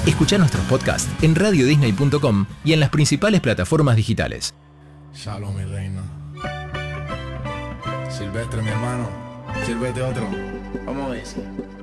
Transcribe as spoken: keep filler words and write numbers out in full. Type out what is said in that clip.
Escuchá nuestros podcasts en radio disney punto com y en las principales plataformas digitales. Shalom, mi reina. Silvestre, mi hermano. Sírvete otro. ¿Cómo es?